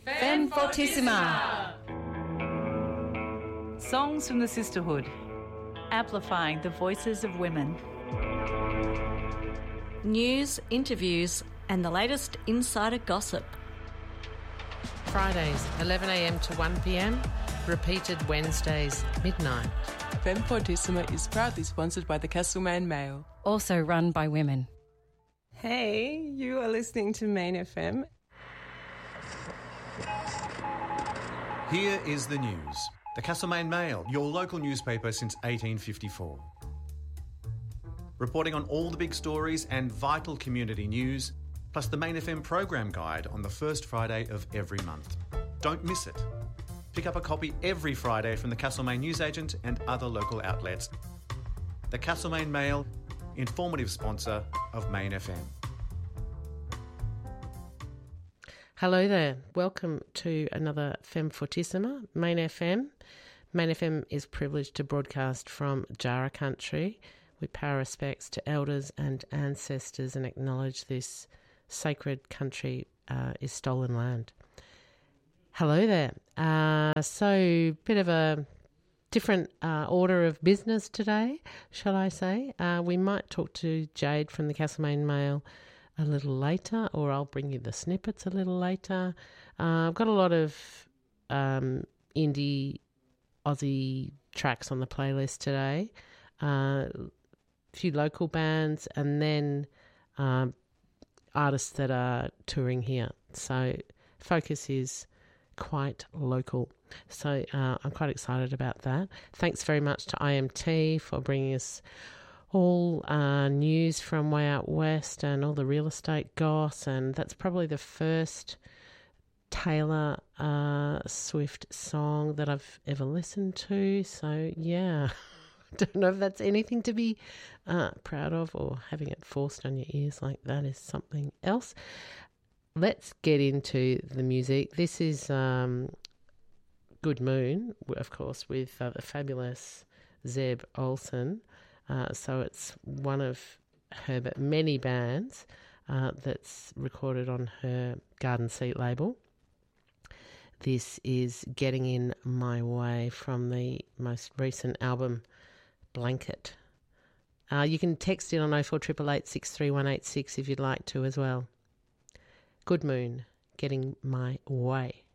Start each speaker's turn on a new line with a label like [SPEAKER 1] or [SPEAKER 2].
[SPEAKER 1] Femme Fortissima.
[SPEAKER 2] Songs from the Sisterhood.
[SPEAKER 3] Amplifying the voices of women.
[SPEAKER 1] News, interviews and the latest insider gossip.
[SPEAKER 4] Fridays 11am to 1pm, repeated Wednesdays midnight.
[SPEAKER 5] Femme Fortissima is proudly sponsored by the Castlemaine Mail.
[SPEAKER 6] Also run by women.
[SPEAKER 7] Hey, you are listening to Main FM.
[SPEAKER 8] Here is the news. The Castlemaine Mail, your local newspaper since 1854. Reporting on all the big stories and vital community news, plus the Main FM program guide on the first Friday of every month. Don't miss it. Pick up a copy every Friday from the Castlemaine newsagent and other local outlets. The Castlemaine Mail, informative sponsor of Main FM.
[SPEAKER 4] Hello there. Welcome to another Femme Fortissima, Main FM. Main FM is privileged to broadcast from Jara country. We pay our respects to elders and ancestors and acknowledge this sacred country is stolen land. Hello there. So, bit of a different order of business today, shall I say. We might talk to Jade from the Castlemaine Mail a little later, or I'll bring you the snippets a little later. I've got a lot of indie Aussie tracks on the playlist today, a few local bands, and then artists that are touring here. So focus is quite local. So I'm quite excited about that. Thanks very much to IMT for bringing us all news from way out west and all the real estate goss, and that's probably the first Taylor Swift song that I've ever listened to. So yeah, don't know if that's anything to be proud of, or having it forced on your ears like that is something else. Let's get into the music. This is Good Moon, of course, with the fabulous Zeb Olsen. So it's one of her many bands that's recorded on her Garden Seat label. This is Getting In My Way from the most recent album, Blanket. You can text in on 0488 63186 if you'd like to as well. Good Moon, Getting My Way.